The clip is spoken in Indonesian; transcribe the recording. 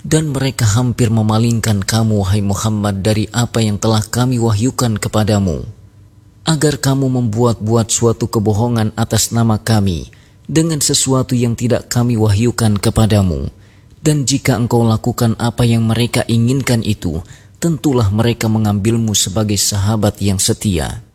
Dan mereka hampir memalingkan kamu, wahai Muhammad, dari apa yang telah kami wahyukan kepadamu, agar kamu membuat-buat suatu kebohongan atas nama kami dengan sesuatu yang tidak kami wahyukan kepadamu. Dan jika engkau lakukan apa yang mereka inginkan itu, tentulah mereka mengambilmu sebagai sahabat yang setia.